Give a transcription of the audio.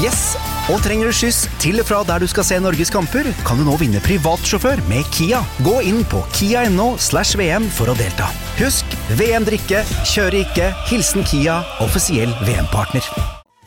Yes, og trenger du skyss til og fra der du skal se Norges kamper, kan du nå vinne privatsjåfør med Kia. Gå inn på kia.no/VM for å delta. Husk, VM drikke, kjøre ikke, hilsen Kia, offisiell VM-partner.